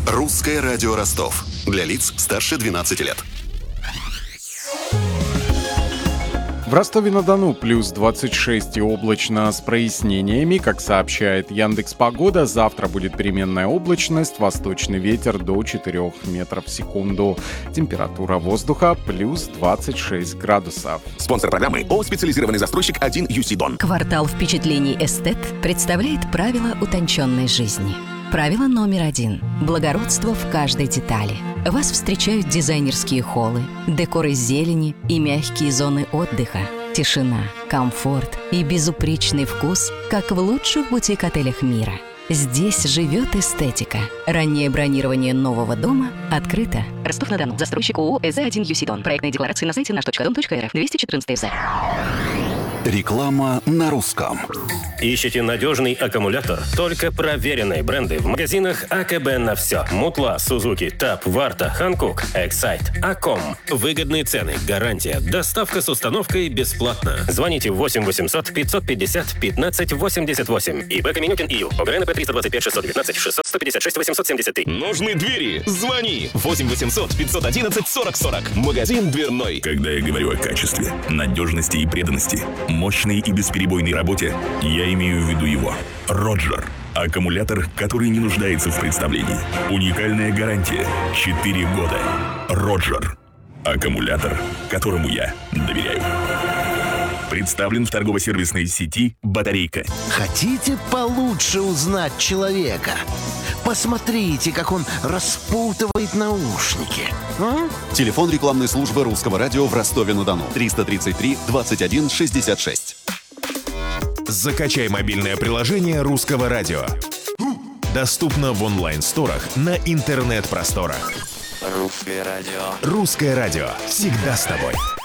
Русское радио Ростов. Для лиц старше 12 лет. В Ростове-на-Дону плюс 26 и облачно с прояснениями. Как сообщает Яндекс.Погода, завтра будет переменная облачность, восточный ветер до 4 метров в секунду. Температура воздуха плюс 26 градусов. Спонсор программы ООО «Специализированный застройщик 1 UC Дон». Квартал впечатлений «Эстет» представляет правила утонченной жизни. Правило номер 1. Благородство в каждой детали. Вас встречают дизайнерские холлы, декор из зелени и мягкие зоны отдыха. Тишина, комфорт и безупречный вкус, как в лучших бутик-отелях мира. Здесь живет эстетика. Раннее бронирование нового дома открыто. Ростов-на-Дону. Застройщик ООО «ЭЗ1 UC Дон». Проектные декларации на сайте наш.дон.рф. 214 ЗА. Реклама на русском. Ищите надежный аккумулятор? Только проверенные бренды в магазинах АКБ на все. Мутла, Сузуки, ТАП, Варта, Ханкук, Эксайт, Аком. Выгодные цены, гарантия, доставка с установкой бесплатно. Звоните 8 800 550 15 88. ИП Каменюкин ИЮ. ОГРНП 325 619 600 156 873. Нужны двери? Звони 8 800 511 40 40. Магазин дверной. Когда я говорю о качестве, надежности и преданности, мощной и бесперебойной работе, я имею в виду его. Роджер. Аккумулятор, который не нуждается в представлении. Уникальная гарантия. 4 года. Роджер. Аккумулятор, которому я доверяю. Представлен в торгово-сервисной сети «Батарейка». Хотите получше узнать человека? Посмотрите, как он распутывает наушники. Телефон рекламной службы Русского радио в Ростове-на-Дону. 333 21 66. Закачай мобильное приложение Русского радио. Доступно в онлайн-сторах на интернет-просторах. Русское радио. Русское радио. Всегда с тобой.